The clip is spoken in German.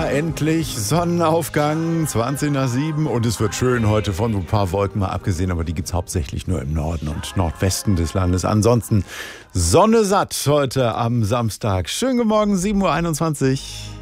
endlich Sonnenaufgang, 20 nach 7 und es wird schön heute, von so ein paar Wolken mal abgesehen, aber die gibt es hauptsächlich nur im Norden und Nordwesten des Landes. Ansonsten Sonne satt heute am Samstag. Schönen guten Morgen, 7:21 Uhr.